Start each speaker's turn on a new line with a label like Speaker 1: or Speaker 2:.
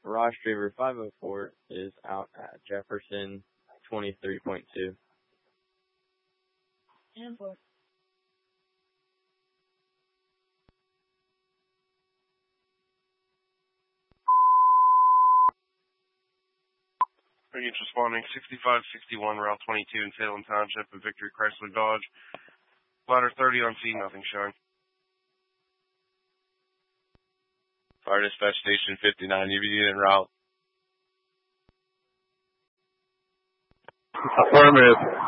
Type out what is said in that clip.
Speaker 1: Ross Driver 504 is out at Jefferson 23.2.
Speaker 2: And 4.
Speaker 3: Units responding 6561 Route 22 in Salem Township and Victory Chrysler Dodge. Ladder 30 on scene, nothing showing.
Speaker 4: Fire Dispatch Station 59, UVD en route.
Speaker 5: Affirmative.